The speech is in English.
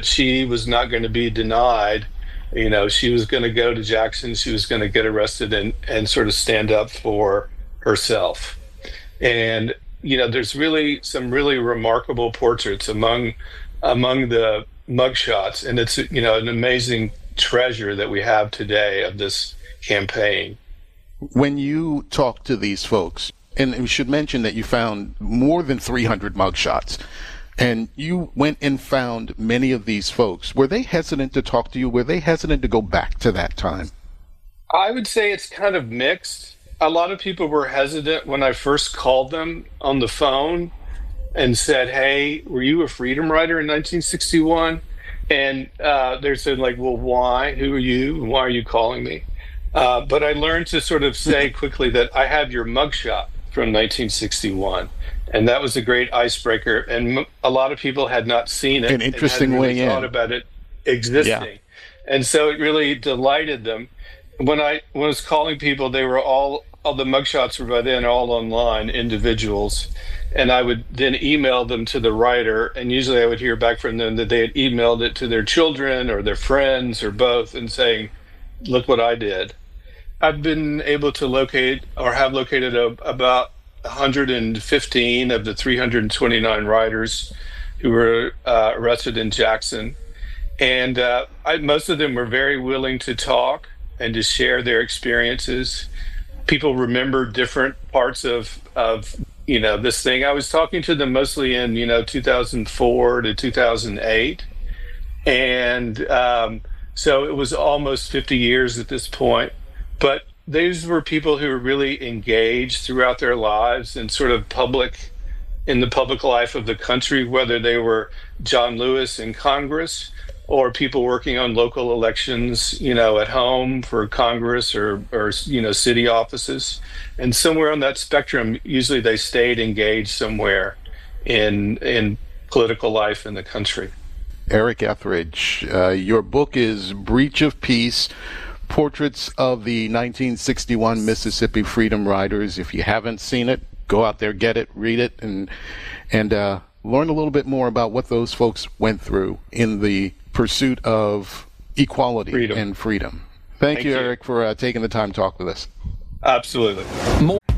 but she was not going to be denied. She was going to go to Jackson. She was going to get arrested and sort of stand up for herself. And, there's really some really remarkable portraits among the mugshots. And it's, an amazing treasure that we have today of this campaign. When you talk to these folks, and we should mention that you found more than 300 mugshots, and you went and found many of these folks. Were they hesitant to talk to you? Were they hesitant to go back to that time? I would say it's kind of mixed. A lot of people were hesitant when I first called them on the phone and said, "Hey, were you a freedom rider in 1961?" And they're saying, like, "Well, why? Who are you? Why are you calling me?" But I learned to sort of say quickly that I have your mugshot from 1961. And that was a great icebreaker. And a lot of people had not seen it. An interesting way in. Thought about it existing. Yeah. And so it really delighted them. When I was calling people, they were all the mugshots were by then all online, individuals. And I would then email them to the writer. And usually I would hear back from them that they had emailed it to their children or their friends or both and saying, "Look what I did." I've been able to locate or have located about 115 of the 329 riders who were arrested in Jackson. And most of them were very willing to talk and to share their experiences. People remember different parts of this thing. I was talking to them mostly in 2004 to 2008. And so it was almost 50 years at this point. But these were people who were really engaged throughout their lives and sort of in the public life of the country, whether they were John Lewis in Congress or people working on local elections, at home for Congress or city offices. And somewhere on that spectrum, usually they stayed engaged somewhere in political life in the country. Eric Etheridge, your book is Breach of Peace: Portraits of the 1961 Mississippi Freedom Riders. If you haven't seen it, go out there, get it, read it, and learn a little bit more about what those folks went through in the pursuit of equality and freedom. Thank you, Eric, for taking the time to talk with us. Absolutely.